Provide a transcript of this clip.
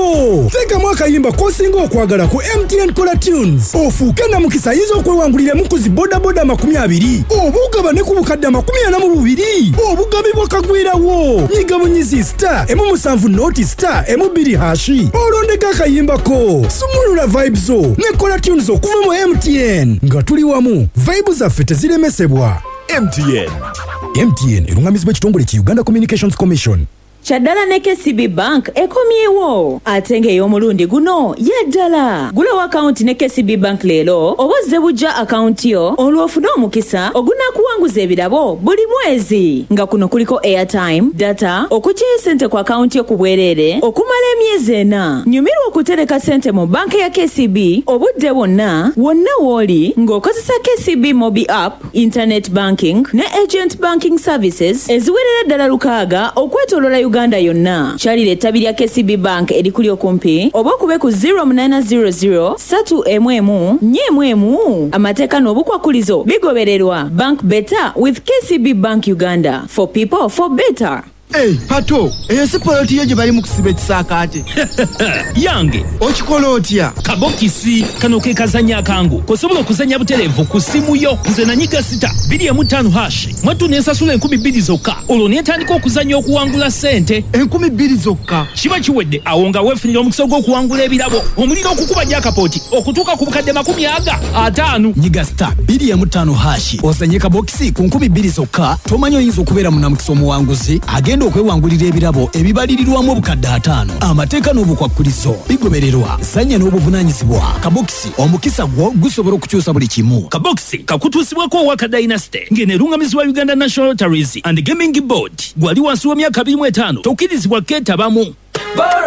Teekamu akayimba kosinga okwagala ku MTN Kola Tunes. Ofuuke na mukisa ayinza okwewanguliramu ku zi bodaboda 20 oba ogabane ku bukadde 42 obugabibwa kagwirawo. Nyiga munyizi *7 olondeka akayimbako. Sumulula vibes zo ne Kola Tunes okuva mu MTN. Nga tuli wamu, vibe zaffe teziremesebwa. MTN erungamizibwa ekitongole ki Uganda Communications Commission. Chaddala ne KCB Bank ekomyewo ate ng'ey'omulundi guno yaddala. Gulawo account ne KCB Bank leero obozze bujja account yo olw'ofuna omukisa ogunaakuwanguza ebirabo buli mwezi. Nga kuno kuliko airtime, data, okuggyayo ssente ku account yo ku bwereere okumala emyezi 4. Nyumirwa okutereka ssente mu banka ya KCB obudde bwonna w'oli ng'okozesa KCB Mobi App, Internet Banking ne Agent Banking Services eziwerera ddala 6 okwetooloola Uganda yonna. Kyalira ettabi lya KCB Bank erikuli okumpi oba okube ku 0800 311 amateeka n'obukwakulizo bigobererwa. Bank better with KCB Bank Uganda. For people, for better. Pato, ese poloti yeje bali mu kusiba ekisakaate. Yange, okikola otya? Kabokisi kano ke kazanya kangu. Kosobola okuzanya buterevu ku simu yo. Nze nanyiga sita 25#. Mwatu nensasula 2,000 zokka. Olwo netandika okuzanya okuwangula ssente. 2,000 zokka. Kiba kiwedde awo nga weefunira omukisa gw'okuwangula ebirabo. Omuliro okukuba jakapooti okutuuka ku bukadde 50. Nyiga star 25#. Ozanye kabokisi ku 2,000 zokka. Tomanyi oyinza okubeera munamukisa omuwanguzi agenda okwewangulira ebirabo ebibalirirwamu obukadde 5. Amateeka n'obukwakulizo bigobererwa. Zanya n'obuvunaanyizibwa. Kabokisi omukisa gwo gusobola okukyusa buli kimu. Kabokisi kakutuusibwako Waka Dynasty ng'enerungamizibwa Uganda National Lotteries and Gaming Board. Gwali wansi w'emyaka 25 tokkirizibwa keetabamu.